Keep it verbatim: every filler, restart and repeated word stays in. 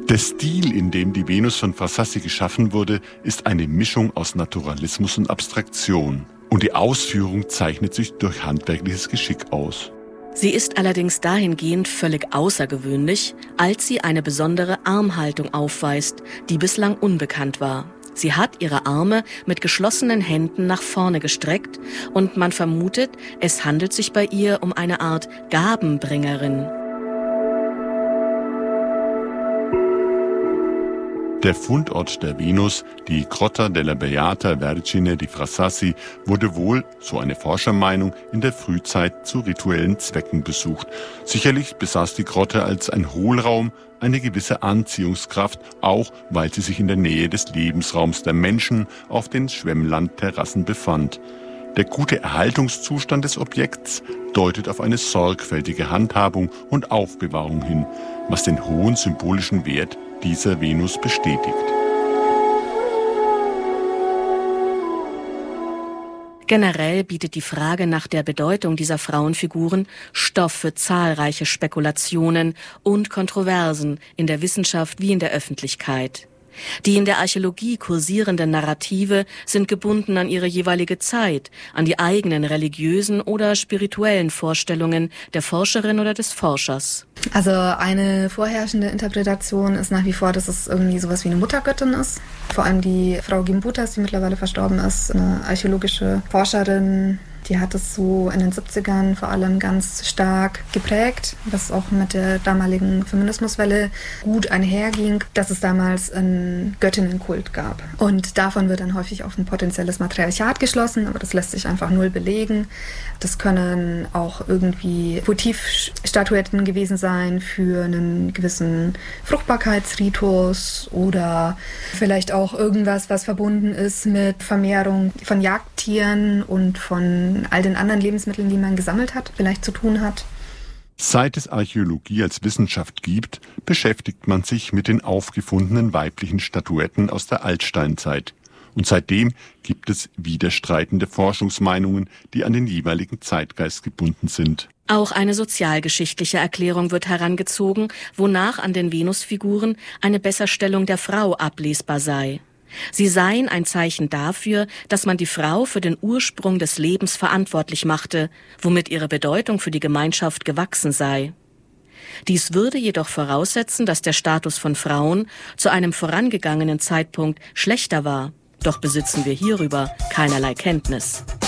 Der Stil, in dem die Venus von Frassassi geschaffen wurde, ist eine Mischung aus Naturalismus und Abstraktion. Und die Ausführung zeichnet sich durch handwerkliches Geschick aus. Sie ist allerdings dahingehend völlig außergewöhnlich, als sie eine besondere Armhaltung aufweist, die bislang unbekannt war. Sie hat ihre Arme mit geschlossenen Händen nach vorne gestreckt und man vermutet, es handelt sich bei ihr um eine Art Gabenbringerin. Der Fundort der Venus, die Grotta della Beata Vergine di Frassassi, wurde wohl, so eine Forschermeinung, in der Frühzeit zu rituellen Zwecken besucht. Sicherlich besaß die Grotte als ein Hohlraum eine gewisse Anziehungskraft, auch weil sie sich in der Nähe des Lebensraums der Menschen auf den Schwemmlandterrassen befand. Der gute Erhaltungszustand des Objekts deutet auf eine sorgfältige Handhabung und Aufbewahrung hin, was den hohen symbolischen Wert dieser Venus bestätigt. Generell bietet die Frage nach der Bedeutung dieser Frauenfiguren Stoff für zahlreiche Spekulationen und Kontroversen in der Wissenschaft wie in der Öffentlichkeit. Die in der Archäologie kursierenden Narrative sind gebunden an ihre jeweilige Zeit, an die eigenen religiösen oder spirituellen Vorstellungen der Forscherin oder des Forschers. Also eine vorherrschende Interpretation ist nach wie vor, dass es irgendwie sowas wie eine Muttergöttin ist. Vor allem die Frau Gimbutas, die mittlerweile verstorben ist, eine archäologische Forscherin, die hat es so in den siebzigern vor allem ganz stark geprägt, was auch mit der damaligen Feminismuswelle gut einherging, dass es damals einen Göttinnenkult gab. Und davon wird dann häufig auf ein potenzielles Matriarchat geschlossen, aber das lässt sich einfach null belegen. Das können auch irgendwie Votivstatuetten gewesen sein für einen gewissen Fruchtbarkeitsritus oder vielleicht auch irgendwas, was verbunden ist mit Vermehrung von Jagdtieren und von all den anderen Lebensmitteln, die man gesammelt hat, vielleicht zu tun hat. Seit es Archäologie als Wissenschaft gibt, beschäftigt man sich mit den aufgefundenen weiblichen Statuetten aus der Altsteinzeit. Und seitdem gibt es widerstreitende Forschungsmeinungen, die an den jeweiligen Zeitgeist gebunden sind. Auch eine sozialgeschichtliche Erklärung wird herangezogen, wonach an den Venusfiguren eine Besserstellung der Frau ablesbar sei. Sie seien ein Zeichen dafür, dass man die Frau für den Ursprung des Lebens verantwortlich machte, womit ihre Bedeutung für die Gemeinschaft gewachsen sei. Dies würde jedoch voraussetzen, dass der Status von Frauen zu einem vorangegangenen Zeitpunkt schlechter war. Doch besitzen wir hierüber keinerlei Kenntnis.